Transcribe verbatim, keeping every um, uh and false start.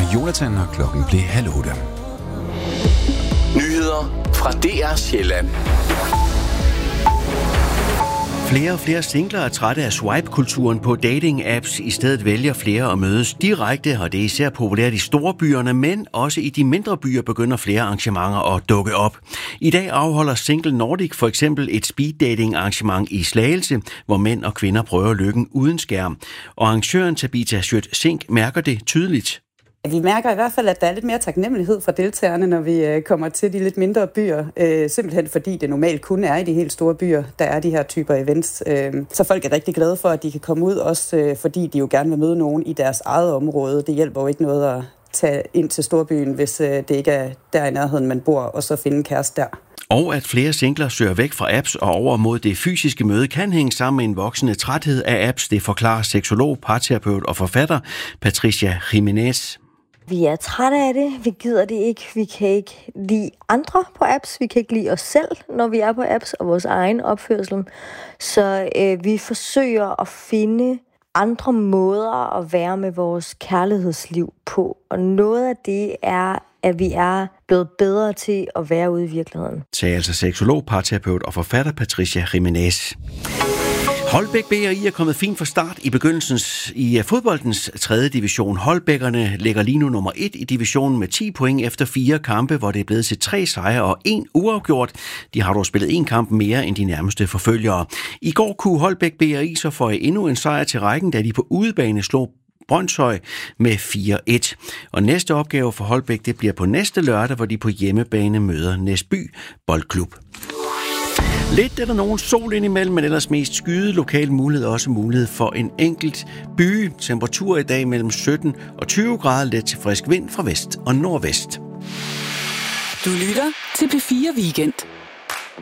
Jonathan, og klokken blev halv otte. Nyheder fra D R Sjælland. Flere og flere singler er trætte af swipe-kulturen på dating-apps. I stedet vælger flere at mødes direkte, og det er især populært i store byerne, men også i de mindre byer begynder flere arrangementer at dukke op. I dag afholder Single Nordic for eksempel et speed-dating-arrangement i Slagelse, hvor mænd og kvinder prøver lykken uden skærm. Og arrangøren Tabitha Schødt-Sink mærker det tydeligt. Vi mærker i hvert fald, at der er lidt mere taknemmelighed fra deltagerne, når vi kommer til de lidt mindre byer. Øh, simpelthen fordi det normalt kun er i de helt store byer, der er de her typer events. Øh, så folk er rigtig glade for, at de kan komme ud, også øh, fordi de jo gerne vil møde nogen i deres eget område. Det hjælper jo ikke noget at tage ind til storbyen, hvis øh, det ikke er der i nærheden, man bor, og så finde en kæreste der. Og at flere singler søger væk fra apps og over mod det fysiske møde kan hænge sammen med en voksende træthed af apps. Det forklarer seksolog, parterapeut og forfatter Patricia Jimenez. Vi er trætte af det, vi gider det ikke, vi kan ikke lide andre på apps, vi kan ikke lide os selv, når vi er på apps, og vores egen opførsel. Så øh, vi forsøger at finde andre måder at være med vores kærlighedsliv på, og noget af det er, at vi er blevet bedre til at være ude i virkeligheden. Sagde altså seksolog, parterapeut og forfatter Patricia Jimenez. Holbæk B og I er kommet fint fra start i begyndelsen i fodboldens tredje division. Holbækkerne ligger lige nu nummer et i divisionen med ti point efter fire kampe, hvor det er blevet til tre sejre og en uafgjort. De har dog spillet en kamp mere end de nærmeste forfølgere. I går kunne Holbæk B og I så få endnu en sejr til rækken, da de på udebane slog Brøndshøj med fire et. Og næste opgave for Holbæk, det bliver på næste lørdag, hvor de på hjemmebane møder Næsby Boldklub. Lidt er der nogen sol indimellem, men ellers mest skyde. Lokal mulighed også mulighed for en enkelt byge. Temperatur i dag mellem sytten og tyve grader, let til frisk vind fra vest og nordvest. Du lytter til P fire Weekend.